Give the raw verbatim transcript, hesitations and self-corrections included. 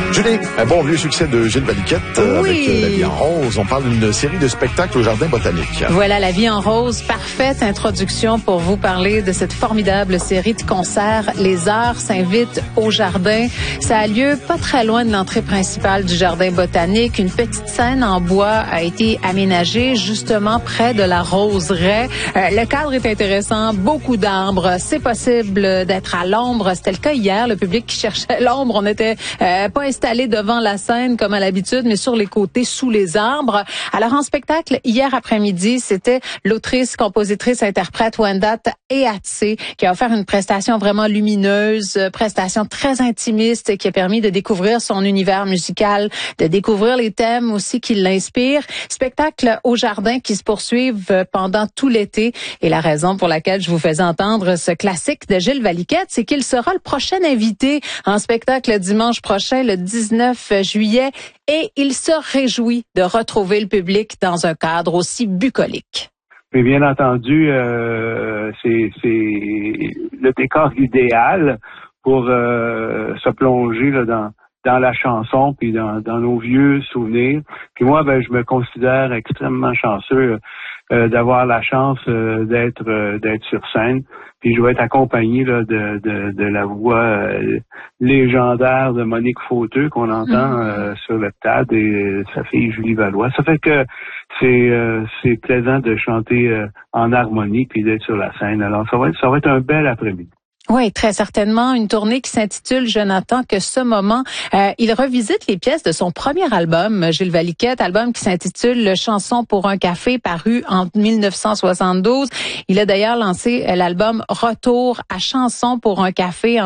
Julie, un bon vieux succès de Gilles Valiquette euh, oui. avec euh, La vie en rose. On parle d'une série de spectacles au Jardin botanique. Voilà, La vie en rose, parfaite introduction pour vous parler de cette formidable série de concerts. Les Heures s'invitent au Jardin. Ça a lieu pas très loin de l'entrée principale du Jardin botanique. Une petite scène en bois a été aménagée justement près de la roseraie. Euh, le cadre est intéressant, beaucoup d'arbres. C'est possible d'être à l'ombre. C'était le cas hier, le public qui cherchait l'ombre. On n'était euh, pas installé devant la scène comme à l'habitude, mais sur les côtés, sous les arbres. Alors en spectacle, hier après-midi, c'était l'autrice, compositrice, interprète Wendat Eatse qui a offert une prestation vraiment lumineuse, prestation très intimiste qui a permis de découvrir son univers musical, de découvrir les thèmes aussi qui l'inspirent. Spectacle au Jardin qui se poursuivent pendant tout l'été. Et la raison pour laquelle je vous fais entendre ce classique de Gilles Valiquette, c'est qu'il sera le prochain invité en spectacle dimanche prochain, le dix-neuf juillet. Et il se réjouit de retrouver le public dans un cadre aussi bucolique. Mais bien entendu, euh, c'est, c'est le décor idéal pour euh, se plonger là, dans dans la chanson puis dans, dans nos vieux souvenirs. Puis moi, ben, je me considère extrêmement chanceux euh, d'avoir la chance euh, d'être euh, d'être sur scène. Puis je vais être accompagné là, de, de, de la voix euh, légendaire de Monique Fauteux qu'on entend mmh. euh, sur le T A D et sa fille Julie Valois. Ça fait que c'est euh, c'est plaisant de chanter euh, en harmonie puis d'être sur la scène. Alors ça va être ça va être un bel après-midi. Oui, très certainement. Une tournée qui s'intitule « Je n'attends que ce moment ». Euh, il revisite les pièces de son premier album, Gilles Valiquette, album qui s'intitule « Chanson pour un café », paru en mille neuf cent soixante-douze. Il a d'ailleurs lancé l'album « Retour à chanson pour un café »